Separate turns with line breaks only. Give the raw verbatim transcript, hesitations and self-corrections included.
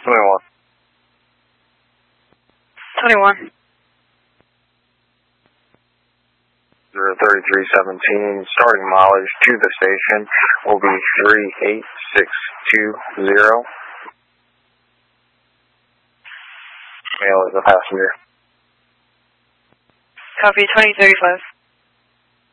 twenty-one.
twenty-one.
thirty-three seventeen, starting mileage to the station will be three eight six two zero. Male is a passenger.
Copy, twenty thirty-five.